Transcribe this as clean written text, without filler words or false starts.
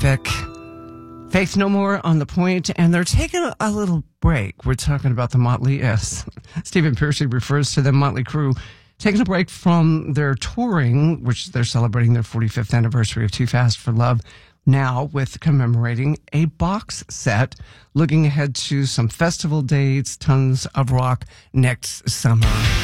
epic. Faith No More on the point, and they're taking a little break. We're talking about the Motley S. Stephen Piercy refers to the Motley Crue taking a break from their touring, which they're celebrating their 45th anniversary of Too Fast for Love, now with commemorating a box set, looking ahead to some festival dates, tons of rock next summer.